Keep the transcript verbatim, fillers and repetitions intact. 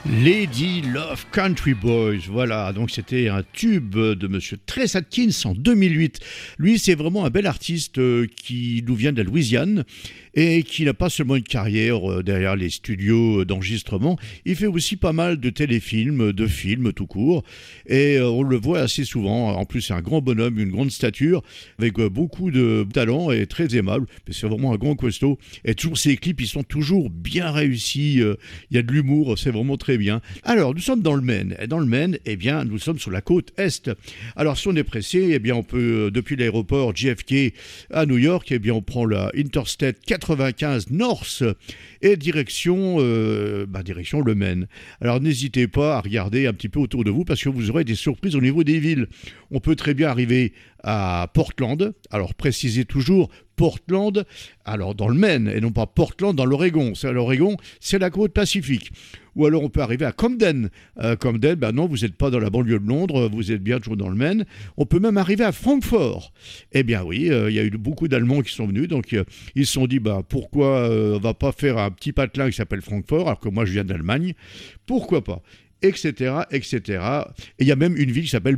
Lady Love Country Boys, voilà, donc c'était un tube de Monsieur Tress Atkins en deux mille huit. Lui, c'est vraiment un bel artiste euh, qui nous vient de la Louisiane et qui n'a pas seulement une carrière euh, derrière les studios d'enregistrement, il fait aussi pas mal de téléfilms, de films tout court, et euh, on le voit assez souvent. En plus, c'est un grand bonhomme, une grande stature, avec euh, beaucoup de talent et très aimable. Mais c'est vraiment un grand costaud, et toujours ses clips, ils sont toujours bien réussis, euh, il y a de l'humour, c'est vraiment très bien. Alors, nous sommes dans le Maine. Et dans le Maine, eh bien, nous sommes sur la côte Est. Alors, si on est pressé, eh bien, on peut, euh, depuis l'aéroport J F K à New York, eh bien, on prend la Interstate quatre-vingt-quinze North et direction, euh, bah, direction le Maine. Alors, n'hésitez pas à regarder un petit peu autour de vous parce que vous aurez des surprises au niveau des villes. On peut très bien arriver à Portland. Alors, précisez toujours Portland, alors dans le Maine, et non pas Portland dans l'Oregon. C'est l'Oregon, c'est la côte Pacifique. Ou alors on peut arriver à Camden. Euh, Camden, ben non, vous n'êtes pas dans la banlieue de Londres, vous êtes bien toujours dans le Maine. On peut même arriver à Francfort. Eh bien oui, euh, il y a eu beaucoup d'Allemands qui sont venus, donc euh, ils se sont dit, bah, pourquoi euh, on va pas faire un petit patelin qui s'appelle Francfort, alors que moi je viens d'Allemagne. Pourquoi pas, etc., et cetera. Et il y a même une ville qui s'appelle